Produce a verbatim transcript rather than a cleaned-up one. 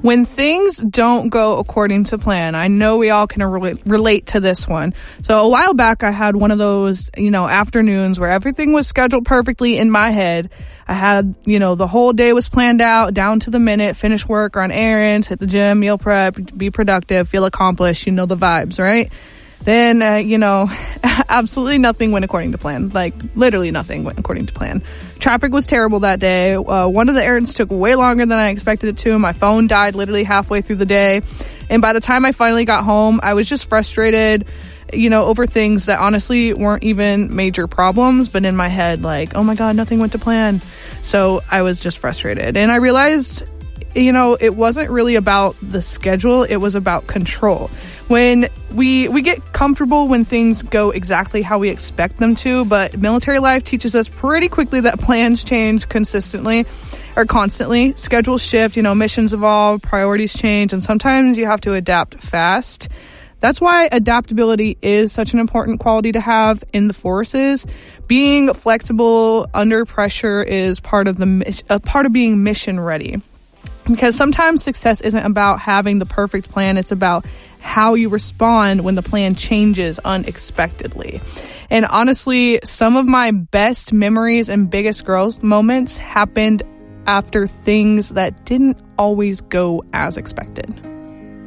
When things don't go according to plan, I know we all can re- relate to this one. So a while back, I had one of those, you know, afternoons where everything was scheduled perfectly in my head. I had, you know, the whole day was planned out down to the minute, finish work, run errands, hit the gym, meal prep, be productive, feel accomplished, you know the vibes, right? Then, uh, you know, absolutely nothing went according to plan. Like, literally nothing went according to plan. Traffic was terrible that day. Uh, one of the errands took way longer than I expected it to. My phone died literally halfway through the day. And by the time I finally got home, I was just frustrated, you know, over things that honestly weren't even major problems. But in my head, like, oh my God, nothing went to plan. So I was just frustrated. And I realized, you know, it wasn't really about the schedule. It was about control. When we we get comfortable when things go exactly how we expect them to, but military life teaches us pretty quickly that plans change consistently or constantly. Schedules shift, you know, missions evolve, priorities change, and sometimes you have to adapt fast. That's why adaptability is such an important quality to have in the forces. Being flexible under pressure is part of the a part of being mission ready. Because sometimes success isn't about having the perfect plan. It's about how you respond when the plan changes unexpectedly. And honestly, some of my best memories and biggest growth moments happened after things that didn't always go as expected.